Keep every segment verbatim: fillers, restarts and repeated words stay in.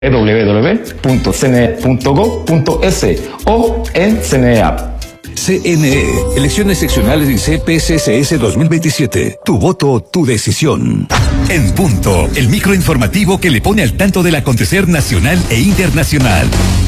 doble u doble u doble u punto c n e punto gov punto es o en C N E App. C N E, elecciones seccionales y C P C C S dos mil veintisiete. Tu voto, tu decisión. En punto, el microinformativo que le pone al tanto del acontecer nacional e internacional.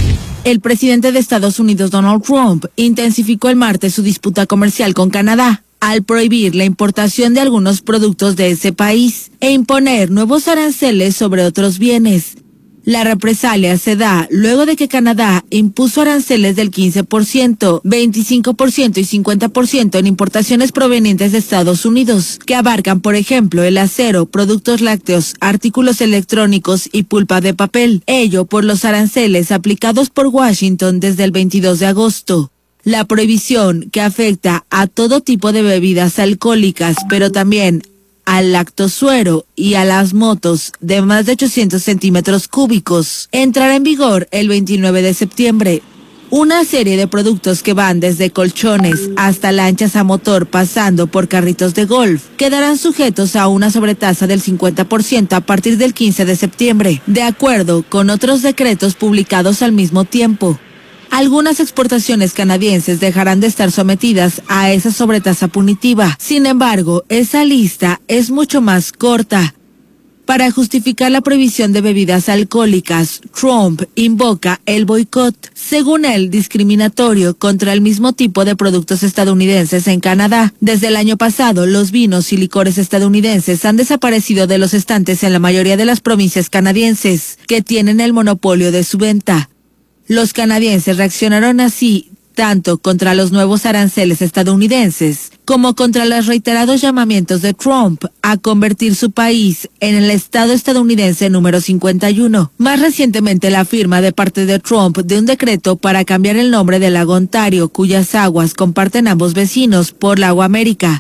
El presidente de Estados Unidos, Donald Trump, intensificó el martes su disputa comercial con Canadá al prohibir la importación de algunos productos de ese país e imponer nuevos aranceles sobre otros bienes. La represalia se da luego de que Canadá impuso aranceles del quince por ciento, veinticinco por ciento y cincuenta por ciento en importaciones provenientes de Estados Unidos, que abarcan, por ejemplo, el acero, productos lácteos, artículos electrónicos y pulpa de papel. Ello por los aranceles aplicados por Washington desde el veintidós de agosto. La prohibición, que afecta a todo tipo de bebidas alcohólicas, pero también al lactosuero y a las motos de más de ochocientos centímetros cúbicos, entrará en vigor el veintinueve de septiembre. Una serie de productos que van desde colchones hasta lanchas a motor pasando por carritos de golf quedarán sujetos a una sobretasa del cincuenta por ciento a partir del quince de septiembre, de acuerdo con otros decretos publicados al mismo tiempo. Algunas exportaciones canadienses dejarán de estar sometidas a esa sobretasa punitiva. Sin embargo, esa lista es mucho más corta. Para justificar la prohibición de bebidas alcohólicas, Trump invoca el boicot, según él, discriminatorio contra el mismo tipo de productos estadounidenses en Canadá. Desde el año pasado, los vinos y licores estadounidenses han desaparecido de los estantes en la mayoría de las provincias canadienses, que tienen el monopolio de su venta. Los canadienses reaccionaron así tanto contra los nuevos aranceles estadounidenses como contra los reiterados llamamientos de Trump a convertir su país en el estado estadounidense número cincuenta y uno. Más recientemente, la firma de parte de Trump de un decreto para cambiar el nombre del lago Ontario, cuyas aguas comparten ambos vecinos, por Lago América.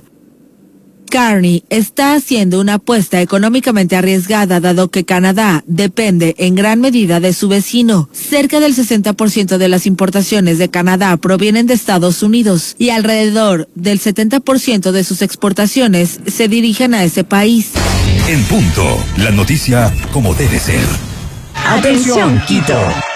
Carney está haciendo una apuesta económicamente arriesgada, dado que Canadá depende en gran medida de su vecino. Cerca del sesenta por ciento de las importaciones de Canadá provienen de Estados Unidos y alrededor del setenta por ciento de sus exportaciones se dirigen a ese país. En punto, la noticia como debe ser. Atención, Quito.